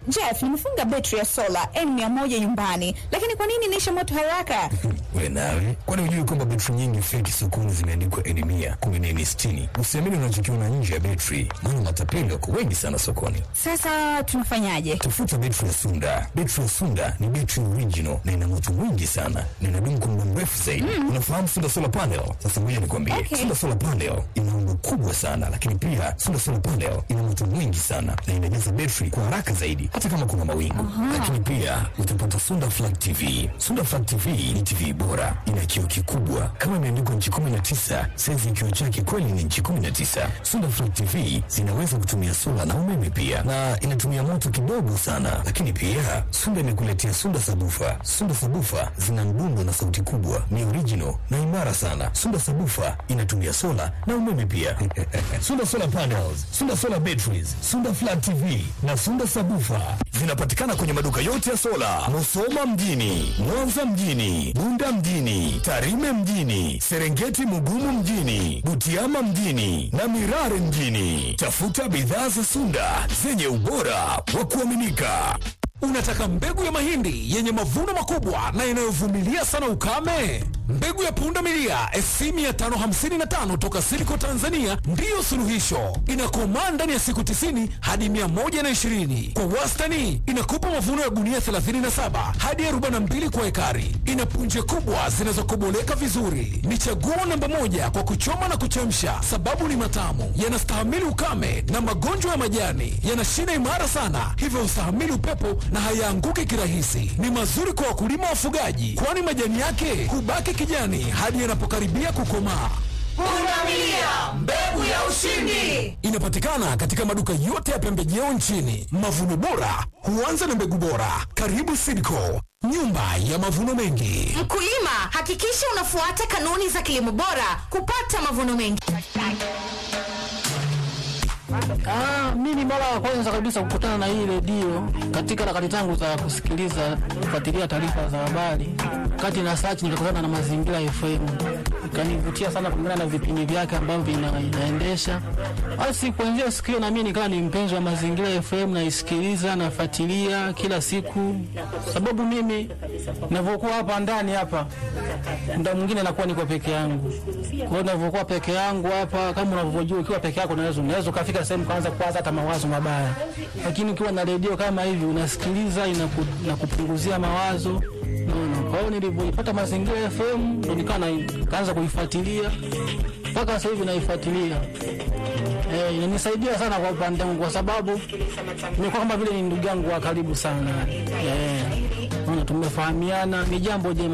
Jeff, nimefunga betri ya sola N100 nyumbani, lakini kwa nini inaisha moto haraka? Wewe nawe, kwani hujui kwamba betri nyingi fake sokoni zimeandikwa N100, 10, 60? Usiamini unachokiona nje ya betri, maana matapeli wako wengi sana sokoni. Sasa tunafanyaje? Tafuta betri ya Sunda. Betri ya Sunda ni betri original na ina moto mwingi sana na inadumu kwa muda mrefu zaidi. Unafahamu Sunda Solar Panel? Sasa ngoja nikwambie. Okay. Sunda Solar Panel ina umbo kubwa sana, lakini pia Sunda Solar Panel ina moto mwingi sana na inajaza betri kwa haraka zaidi hata kama kuna mawingu. Lakini pia utapata Sunda Flat TV. Sunda Flat TV ni TV bora, ina kioo kikubwa kama imeandikwa inchi 19, saizi ya kioo chake kweli ni inchi 19. Sunda Flat TV zinaweza kutumia sola na umeme pia, na inatumia moto kidogo sana. Lakini pia Sunda imekuletea Sunda Sabufa. Sunda Sabufa zina mdundo na sauti kubwa, ni original na imara sana. Sunda Sabufa inatumia sola na umeme pia. Sunda Solar Panels, Sunda Solar Batteries, Sunda Flat TV na Sunda Sabufa zinapatikana kwenye maduka yote ya sola, Musoma mjini, Mwanza mjini, Bunda mjini, Tarime mjini, Serengeti Mugumu mjini, Butiama mjini na Mirare mjini. Tafuta bidhaa za Sunda zenye ubora wa kuaminika. Unataka mbegu ya mahindi yenye mavuno makubwa na inayovumilia sana ukame? Mbegu ya punda milia SC 555 toka Silico Tanzania ndiyo suluhisho. Inakomaa ndani ya siku 90 hadi 120. Kwa wastani inakupa mavuno ya gunia 37 hadi 42 kwa ekari. Ina punje kubwa zinazokoboleka vizuri. Ni chaguo namba moja kwa kuchoma na kuchemsha, sababu ni matamu, yanastahimili ukame na magonjwa ya majani, yana shina imara sana, hivyo ustahimili upepo na hayaanguki kirahisi. Ni mazuri kwa wakulima wafugaji, kwani majani yake hubaki kijani hadi yanapokaribia kukomaa. Pundamilia, mbegu ya ushindi. Inapatikana katika maduka yote ya pembejeo nchini. Mavuno bora huanza na mbegu bora. Karibu Silico, nyumba ya mavuno mengi. Mkulima, hakikisha unafuata kanuni za kilimo bora kupata mavuno mengi. Mimi mara ya kwanza kabisa kukutana na hii redio katika harakati zangu za kufuatilia taarifa za habari. Wakati na search nilikutana na Mazingira FM. Ikanivutia sana kulingana na vipindi vyake ambavyo inaendesha. Basi kuanzia siku hiyo na mimi nikawa ni mpenzi wa Mazingira FM, naisikiliza, nafuatilia kila siku. Sababu mimi ninavyokuwa hapa ndani hapa, muda mwingine nakuwa niko peke yangu. Kwa hiyo ninavyokuwa peke yangu hapa, kama unavyojua, ukiwa peke yako unaweza kufika sehemu kwanza kuwaza hata mawazo mabaya. Lakini ukiwa na redio kama hivi unasikiliza, inakupunguzia mawazo. Kwa hiyo nilipopata Mazingira FM ndo nikaanza kuifuatilia mpaka sasa hivi naifuatilia. Inanisaidia sana kwa upande wangu kwa sababu nimekuwa kama vile ni ndugu yangu wa karibu sana. Tumefahamiana, ni jambo jema.